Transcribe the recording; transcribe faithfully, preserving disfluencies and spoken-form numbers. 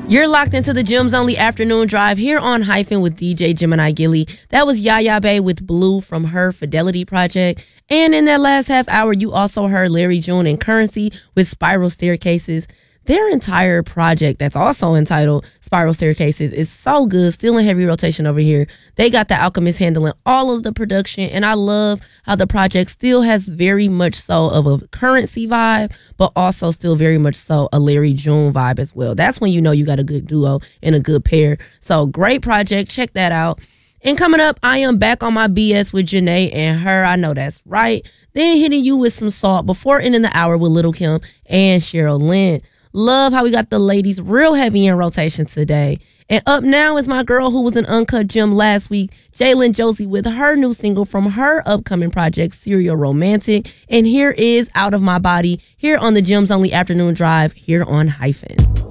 You're locked into the Gems Only Afternoon Drive here on Hyphen with D J Gemini Gilly. That was Yaya Bay with Blue from her Fidelity project. And in that last half hour, you also heard Larry June and Currency with Spiral Staircases. Their entire project that's also entitled Spiral Staircases is so good, still in heavy rotation over here. They got The Alchemist handling all of the production, and I love how the project still has very much so of a Currency vibe, but also still very much so a Larry June vibe as well. That's when you know you got a good duo and a good pair. So great project. Check that out. And coming up, I am back on my B S with Janae and her. I know that's right. Then hitting you with some salt before ending the hour with Little Kim and Cheryl Lynn. Love how we got the ladies real heavy in rotation today. And up now is my girl who was an Uncut Gem last week, Jalen Josie, with her new single from her upcoming project, Serial Romantic. And here is Out of My Body here on the Gems Only Afternoon Drive here on Hyphen.